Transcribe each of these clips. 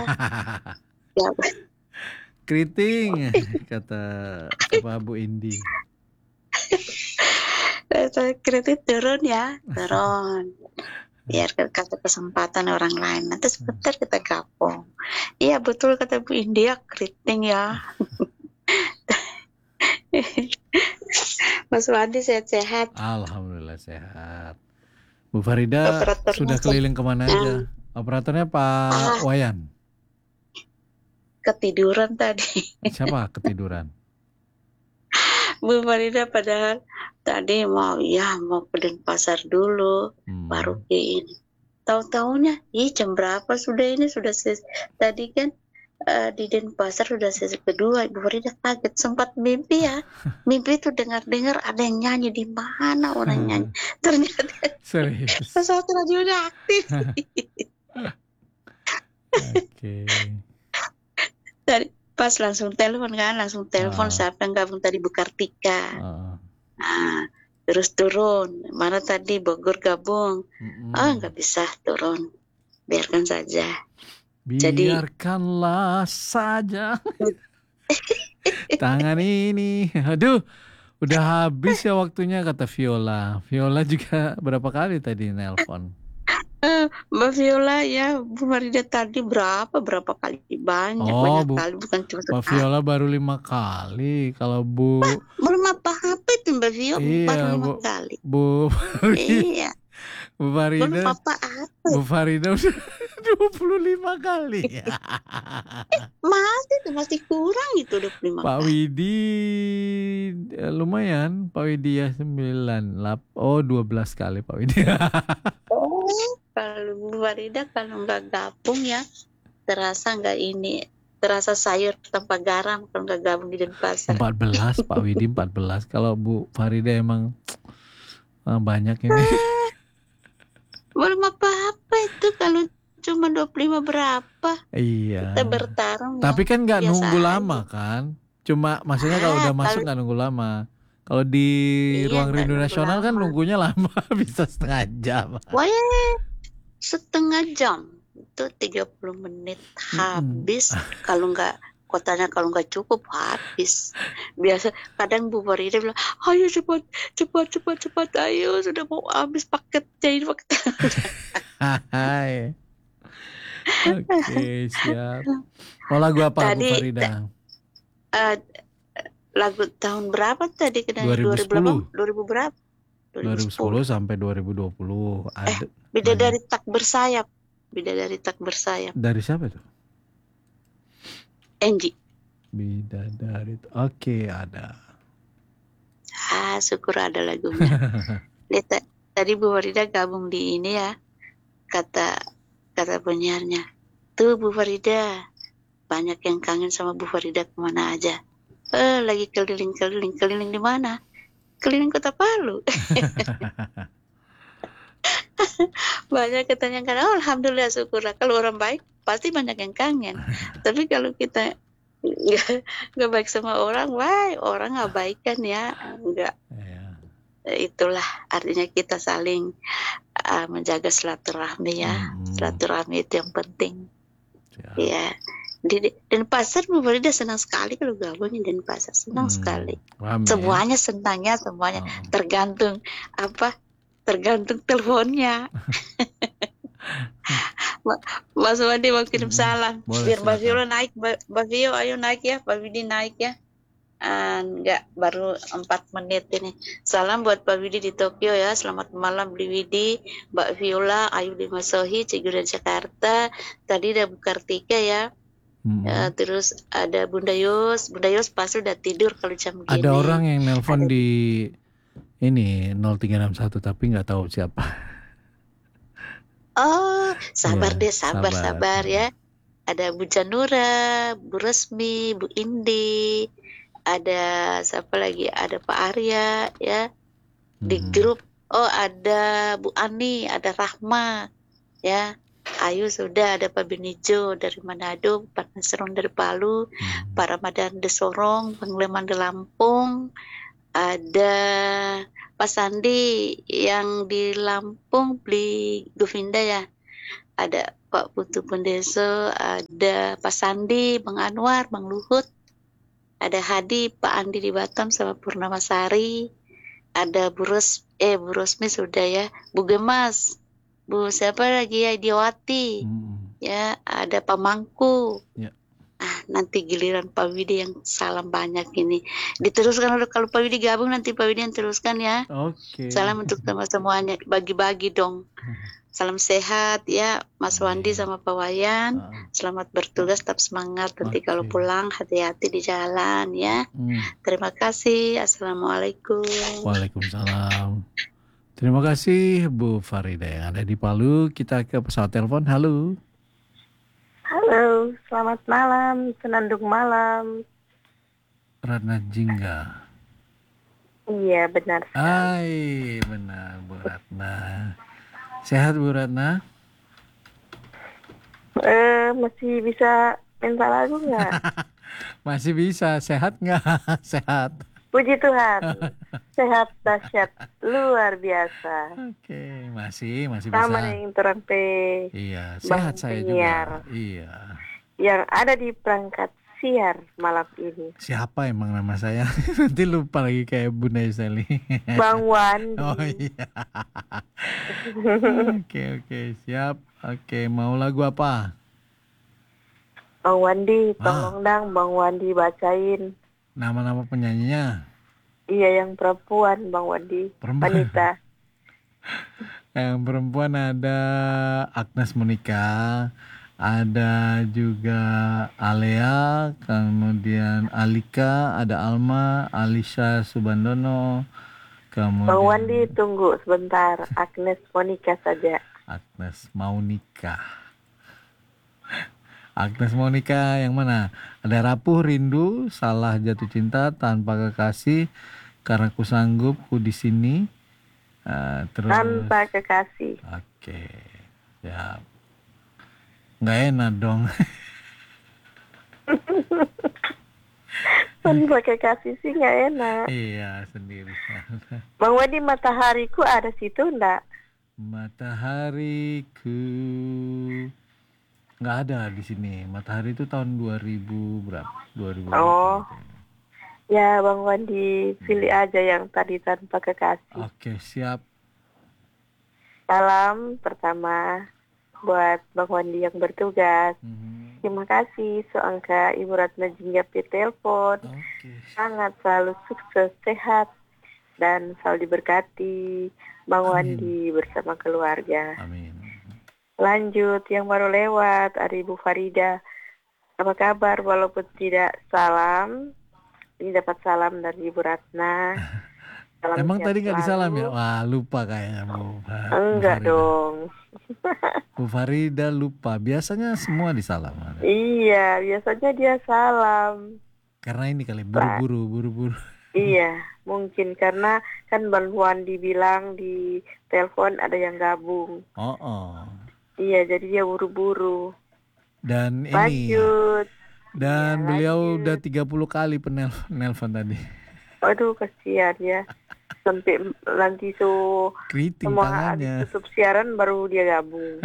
Ya, Keriting, kata Bu Indi. kredit turun ya, turun. Biar kasih kesempatan orang lain. Nanti sebentar kita gabung. Iya betul kata Bu India, keriting ya. Mas Wandi sehat-sehat. Alhamdulillah sehat. Bu Farida Operatornya sudah keliling kemana aja? Operatornya Pak Wayan. Ketiduran tadi. Siapa ketiduran? Bu Farida padahal tadi mau ke Denpasar dulu, baru ke ini. Tahu-taunya, jam berapa sudah ini sudah tadi kan di Denpasar sudah sesi kedua. Ibu Farida kaget, sempat mimpi ya. Mimpi itu dengar-dengar ada yang nyanyi, di mana orang nyanyi. Ternyata serius. pesawat radionya aktif. Oke. Tadi pas langsung telepon siapa yang gabung tadi, Bu Kartika. Nah, terus turun. Mana tadi Bogor gabung. Nggak bisa turun. Biarkan saja. Biarkanlah saja. Tangan ini. Aduh, udah habis ya waktunya kata Viola. Viola juga berapa kali tadi nelpon? Mbak Viola ya, Bu Farida tadi berapa kali, banyak kali, bukan cuma sekali. Mbak Viola baru 5 kali. Kalau Bu belum apa-apa itu Mbak Viola, baru 5 kali. Bu Iya. Bu Farida belum apa-apa. Bu Farida udah 25 kali. Masih kurang itu 25 Pak kali. Widi lumayan, Pak Widi ya 12 kali Pak Widi. Kalau Bu Farida kalau nggak gabung ya terasa sayur tanpa garam kalau nggak gabung di Denpasar. 14 Pak Widi 14. Kalau Bu Farida emang banyak ini. Belum apa-apa itu kalau cuma 25 berapa. Iya. Kita bertarung. Tapi kan nggak nunggu aja. lama kan. Cuma maksudnya kalau udah masuk nggak nunggu lama. Kalau di Ruang Rindu Nasional kan nunggunya lama, bisa setengah jam. Wah, setengah jam itu 30 menit habis. Kalau kotanya kalau nggak cukup habis. Biasa kadang Bu Farida bilang, ayo cepat ayo, sudah mau habis paket. Oke, siap. Mau lagu apa Bu Farida? Lagu tahun berapa tadi? 2010. 2000 berapa? 2010 sampai 2020. Bidadari Tak Bersayap. Bidadari Tak Bersayap. Dari siapa itu? Angie. Bidadari. Oke, ada. Syukur ada lagunya. Tadi Bu Farida gabung di ini ya. Kata penyiarnya. Tuh Bu Farida, banyak yang kangen sama Bu Farida, kemana aja. Lagi keliling di mana? Keliling Kota Palu. Banyak katanya kan, alhamdulillah syukurlah. Kalau orang baik pasti banyak yang kangen. Tapi kalau kita nggak baik sama orang, orang nggak baikan ya, nggak. Itulah artinya kita saling menjaga silaturahmi ya. Silaturahmi itu yang penting. Ya. Di Denpasar Bu Farida senang sekali kalau gabung di Denpasar, senang sekali. Semuanya senangnya, semuanya tergantung teleponnya. Mas Wandi mau kirim salam. Biar Mbak Viola naik, Mbak Vio ayo naik ya, Pak Widi naik ya. Enggak, baru 4 menit ini. Salam buat Pak Widi di Tokyo ya. Selamat malam di Widi, Mbak Viola, Ayu di Masohi, Ciguran Jakarta. Tadi ada Bu Kartika ya. Terus ada Bunda Yos pasti udah tidur kalau jam gini. Ada orang yang nelpon di ini 0361 tapi nggak tahu siapa. Sabar ya. Ada Bu Janura, Bu Resmi, Bu Indi, ada siapa lagi? Ada Pak Arya ya. Di grup. Ada Bu Ani, ada Rahma ya. Ayu sudah, ada Pak Benijo dari Manado, Pak Nasron dari Palu, Pak Ramadan de Sorong, Bang Leman de Lampung, ada Pak Sandi yang di Lampung beli Govinda ya, ada Pak Putu Pendeso, ada Pak Sandi, Bang Anwar, Bang Luhut, ada Hadi, Pak Andi di Batam sama Purnamasari, ada Bu Rosmi sudah ya, Bu Gemas, Bu siapa lagi ya, Idiawati, ya, ada Pak Mangku. Ya. Nanti giliran Pak Widi yang salam banyak ini. Diteruskan kalau Pak Widi gabung nanti Pak Widi yang teruskan ya. Oke. Salam untuk semuanya, bagi-bagi dong. Salam sehat ya Mas Wandi sama Pak Wayan. Selamat bertugas, tetap semangat. Nanti kalau pulang hati-hati di jalan ya. Terima kasih. Assalamualaikum. Waalaikumsalam. Terima kasih Bu Farida yang ada di Palu. Kita ke pesawat telepon. Halo. Halo, selamat malam, senandung malam. Ratna Jingga. Iya, benar. Hai, benar Bu Ratna. Sehat Bu Ratna? Masih bisa minta lagu nggak? Masih bisa, sehat nggak? Sehat. Puji Tuhan, sehat dahsyat, luar biasa. Oke, masih bisa. Sama yang terang Iya, sehat saya juga. Iya. Yang ada di perangkat siar malam ini. Siapa emang nama saya? Nanti lupa lagi kayak Bunda Sally. Bang Wandi. Oh iya. Oke, siap. Oke, mau lagu apa? Bang Wandi, tolong dong Bang Wandi bacain. Nama-nama penyanyinya? Iya, yang perempuan Bang Wandi. Wanita. Yang perempuan ada Agnes Monica, ada juga Alea, kemudian Alika, ada Alma, Alisha Subandono, kemudian Bang Wandi tunggu sebentar, Agnes Monica saja. Agnes mau nikah. Agnes Monica yang mana? Ada Rapuh Rindu, Salah Jatuh Cinta, Tanpa Kekasih, Karena Ku Sanggup, Ku di Sini. Terus Tanpa Kekasih. Oke. Ya. Nggak enak dong. Tanpa Kekasih sih nggak enak. Iya, sendiri. Bang Wadi, Matahariku ada situ enggak? Matahariku nggak ada di sini. Matahari itu tahun 2000 berapa? 2000. Oh. Ya, Bang Wandi, pilih aja yang tadi Tanpa Kekasih. Oke, siap. Salam pertama buat Bang Wandi yang bertugas. Terima kasih seangka Ibu Ratna Jingga telepon. Sangat selalu sukses, sehat, dan selalu diberkati Bang Wandi bersama keluarga. Amin. Lanjut yang baru lewat, ada Ibu Farida. Apa kabar walaupun tidak salam? Ini dapat salam dari Ibu Ratna. Salam emang tadi nggak disalam selalu. ya? Wah, lupa kayaknya Bu. Enggak dong. Bu Farida lupa. Biasanya semua disalam. Iya, biasanya dia salam. Karena ini kali buru-buru. Iya, mungkin karena kan Bang Wandi bilang di telepon ada yang gabung. Iya, jadi dia buru-buru. Dan lanjut. Dan ya, beliau udah 30 kali penelpon tadi. Aduh, kasihan ya. Sampai nanti keriting semua tangannya. tutup siaran baru dia gabung.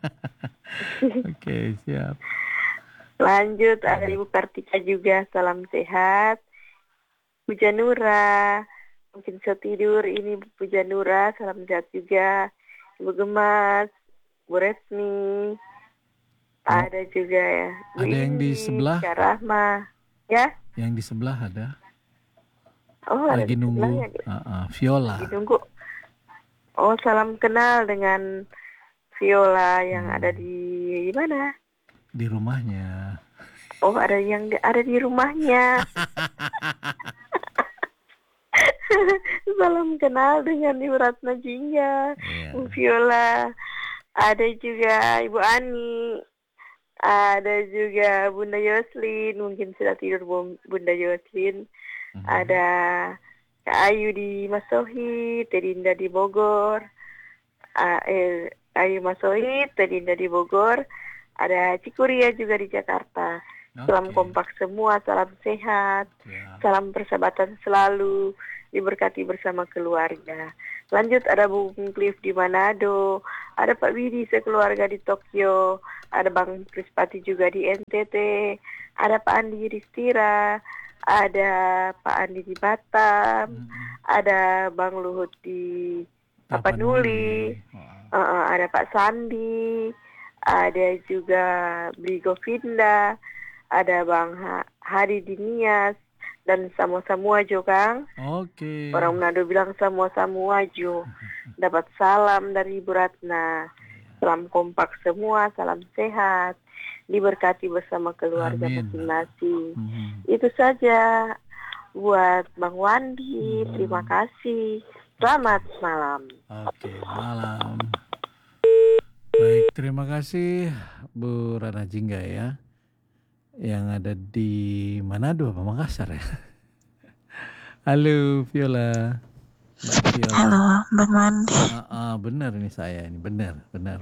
Oke, siap. Lanjut, ada Ibu Kartika juga, salam sehat. Bu Janura, mungkin setidur ini Bu Janura, salam sehat juga. Ibu Gemas, Bu Resmi, ada juga ya. Bu ada yang di sebelah? Kak Rahma, ya? Yang di sebelah ada? Oh, lagi nunggu. Viola. Lagi nunggu. Oh, salam kenal dengan Viola yang ada di mana? Di rumahnya. Oh, ada yang ada di rumahnya. Salam kenal dengan Ibu Ratna Jingga, Bu Viola. Ada juga Ibu Ani. Ada juga Bunda Yoslin, mungkin sudah tidur Bunda Yoslin. Ada Kak Ayu di Masohi, Tedinda di Bogor. Ayu Masohi, Tedinda di Bogor. Ada Cikuria juga di Jakarta. Salam kompak semua, salam sehat, salam persahabatan selalu diberkati bersama keluarga. Lanjut ada Bung Cliff di Manado, ada Pak Widi sekeluarga di Tokyo, ada Bang Krispati juga di NTT, ada Pak Andi di Stira, ada Pak Andi di Batam, ada Bang Luhut di Tapanuli, ada Pak Sandi, ada juga Bri Govinda, ada Bang Hadi di Nias, dan semua Jo Kang. Oke. Orang Manado bilang semua Jo. Dapat salam dari Ibu Ratna. Salam kompak semua, salam sehat. Diberkati bersama keluarga masing-masing. Itu saja buat Bang Wandi. Terima kasih. Selamat malam. Oke, malam. Baik, terima kasih Bu Ratna Jingga ya. Yang ada di Manado apa Makassar ya? Halo Viola. Mbak Viola. Halo Bang Wandi. Benar ini saya ini benar.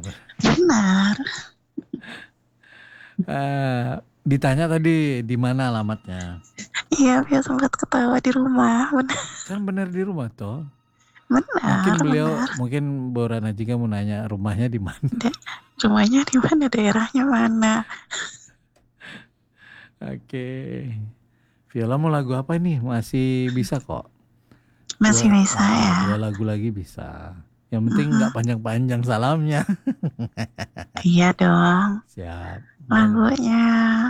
Ditanya tadi di mana alamatnya? Iya, dia sempat ketawa di rumah. Benar. Kan benar di rumah toh? Benar. Mungkin Bu Ratna Jingga mau nanya rumahnya di mana? Rumahnya di mana? Daerahnya mana? Oke. Viola mau lagu apa nih? Masih bisa kok. Masih bisa ya. 2 lagu lagi bisa. Yang penting nggak panjang-panjang salamnya. Iya dong. Siap. Lagunya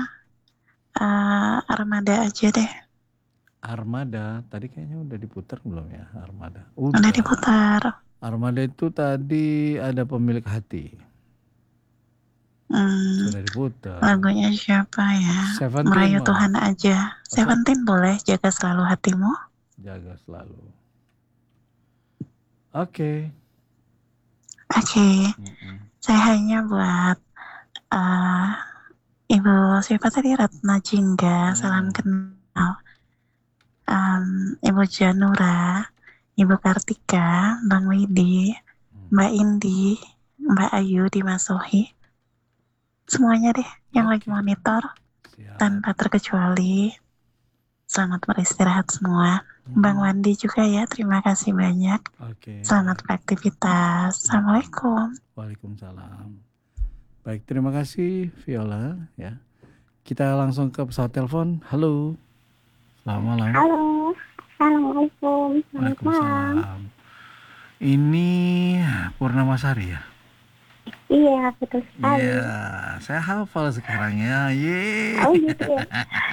Armada aja deh. Armada. Tadi kayaknya udah diputar belum ya Armada? Udah diputar. Armada itu tadi ada Pemilik Hati. Sudah diputar. Lagunya siapa ya? Seventeen Merayu Tuhan aja. Seventeen boleh. Jaga selalu hatimu. Jaga selalu. Oke. Saya hanya buat Ibu siapa tadi? Ratna Jingga. Salam kenal. Ibu Janura, Ibu Kartika, Bang Widi, Mbak Indi, Mbak Ayu di Masohi. Semuanya deh yang lagi monitor. Siap. Tanpa terkecuali. Selamat beristirahat semua. Bang Wandi juga ya, terima kasih banyak. Selamat beraktivitas. Assalamualaikum. Waalaikumsalam. Baik, terima kasih Viola ya. Kita langsung ke pesawat telepon. Halo. Selamat malam. Halo. Assalamualaikum. Waalaikumsalam. Ini Purnamasari ya? Iya, betul sekali. Iya, saya hafal sekarang ya. Yeay. Oh gitu ya.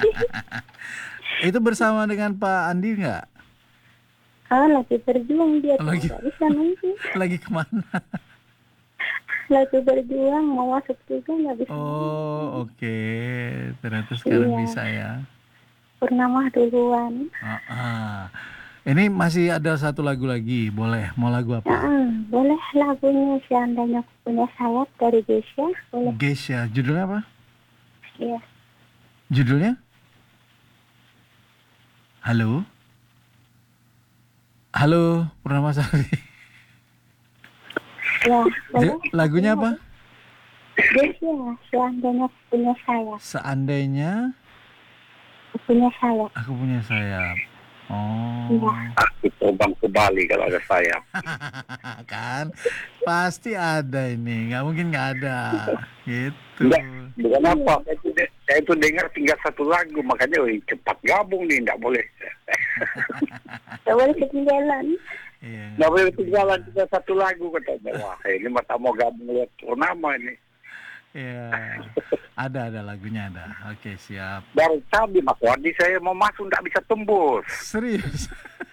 Itu bersama dengan Pak Andi nggak? Oh, lagi berjuang dia. Nggak bisa nanti. Lagi kemana? Lagi berjuang, mau masuk juga nggak bisa. Oh, oke. Ternyata sekarang bisa ya. Purnama duluan. Ini masih ada satu lagu lagi, boleh? Mau lagu apa? Boleh lagunya Seandainya Aku Punya Sayap dari Geisha, boleh. Geisha, judulnya apa? Iya. Judulnya? Halo? Halo, Purnamasari. Ya, boleh. Lagunya apa? Geisha, Seandainya Aku Punya Sayap. Seandainya Aku Punya Sayap. Aku Punya Sayap. Oh. Iya. Aku terbang ke Bali kalau ada sayap. Kan pasti ada ini, nggak mungkin nggak ada gitu. Bukan apa, saya itu dengar tinggal satu lagu, makanya cepat gabung nih, nggak boleh. Nggak boleh ketinggalan. Nggak boleh ketinggalan, tinggal satu lagu katanya. Wah, ini mata mau gabung lihat Purnama ini. Iya, ada lagunya ada. Oke, siap. Dari tadi Mas Wadi saya mau masuk nggak bisa tembus. Serius?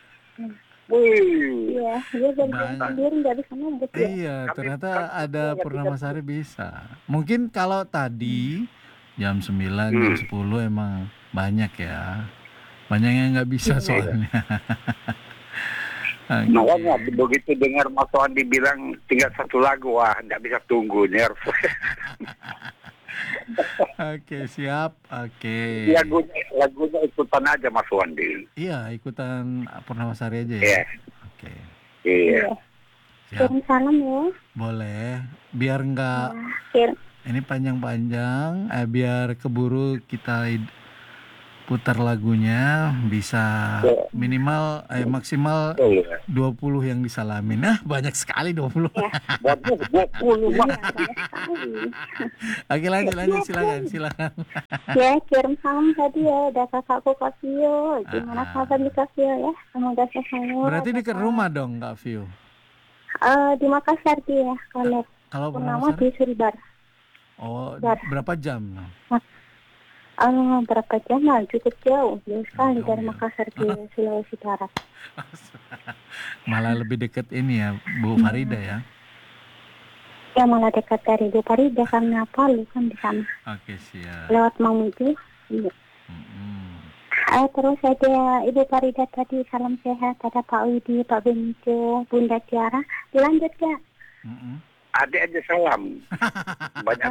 Wih. Iya, dia berjuang sendiri nggak bisa nembus ya. Iya, ternyata ada Purnamasari bisa. Mungkin kalau tadi jam 9, jam 10 emang banyak ya. Banyak yang nggak bisa soalnya. Makanya begitu dengar Mas Wandi bilang tinggal satu lagu, wah nggak bisa tunggu nerf. Oke, siap. Oke. Lagunya ikutan aja Mas Wandi. Iya, ikutan Purnamasari aja ya. Iya. Oke. Iya. Kirim salam ya. Boleh. Biar nggak Ya, ini panjang-panjang, biar keburu kita putar lagunya bisa minimal maksimal 20 yang disalamin. Nah, banyak sekali 20. Bagus, 20 Iya, Mak. banyak sekali. Oke, lanjut silakan. Ya, kirim salam tadi ya, ada kakakku Kak Vio. Gimana kabar di Kak Vio ya? Semoga sehat semua. Berarti dekat rumah dong, Kak Vio. Di Makassar dia, kalau Kalau Purnama Purnamasari? di Suribar. Oh, Bar. berapa jam? Berapa jam lah, cukup jauh. Jauh sekali Jauh dari ya. Makassar ke Sulawesi Barat. Malah lebih dekat ini ya, Bu Farida ya. Ya, malah dekat dari Bu Farida karena Palu kan di sana. Oke, siap. Lewat Mamuju. Iya. Terus ada Ibu Farida tadi, salam sehat. Ada Pak Widi, Pak Benicio, Bunda Tiara. Dilanjut ya. Adik aja salam. Banyak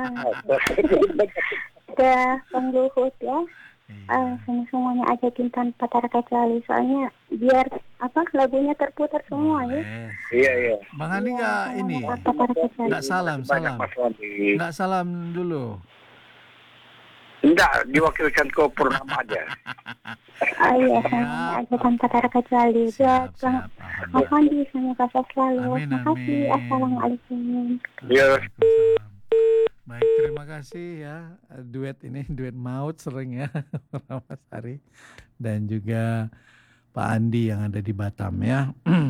Ada Bang Luhut ya. Semuanya ajakin tanpa terkecuali, soalnya biar lagunya terputar semua ya. Iya. Bang Andi nggak ini, Tanpa terkecuali. nggak salam. Banyak Mas Wandi. Nggak salam dulu. Enggak, diwakilkan ke Purnama aja. Iya, semuanya aja tanpa terkecuali. Buat Bang Mas Wandi, semoga sehat selalu. Amin, Terima kasih. amin. Assalamualaikum. Iya. Baik, terima kasih ya. Duet maut sering ya, Mas Ari dan juga Pak Andi yang ada di Batam ya.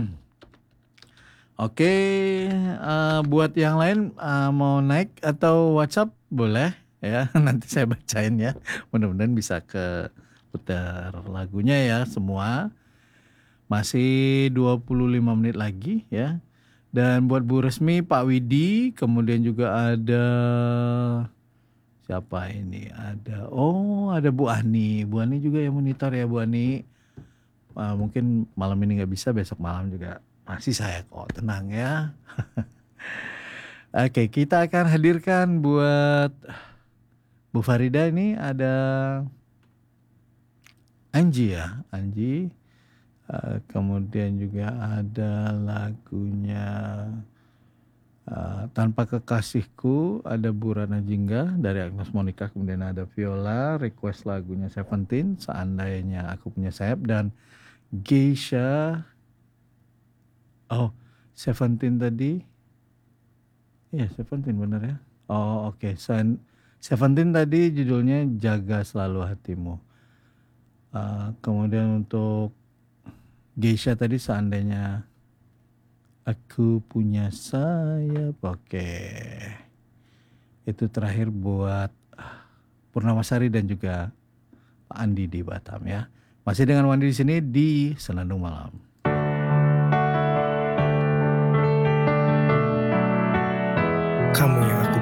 Oke, buat yang lain mau naik atau WhatsApp boleh ya. Nanti saya bacain ya. Mudah-mudahan bisa ke putar lagunya ya semua. Masih 25 menit lagi ya. Dan buat Bu Resmi, Pak Widi, kemudian juga ada siapa ini? Ada Bu Ani. Bu Ani juga yang monitor ya, Bu Ani. Mungkin malam ini nggak bisa, besok malam juga masih saya kok, tenang ya. Oke, kita akan hadirkan buat Bu Farida ini ada Anji ya, Anji. Kemudian juga ada lagunya Tanpa Kekasihku, ada Bu Rana Jingga dari Agnes Monica, kemudian ada Viola request lagunya Seventeen, Seandainya Aku Punya Sayap, dan Geisha. Seventeen tadi iya, Seventeen benar ya. Oke. Seventeen tadi judulnya Jaga Selalu Hatimu. Kemudian untuk Geisha tadi Seandainya Aku Punya Sayap. Oke. Itu terakhir buat Purnamasari dan juga Pak Andi di Batam ya. Masih dengan Wandi di sini di Senandung Malam. Kamu yang